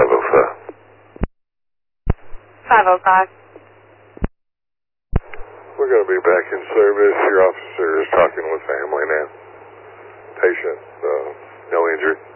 505. 505. We're going to be back in service. Your officer is talking with family now. Patient, no injury.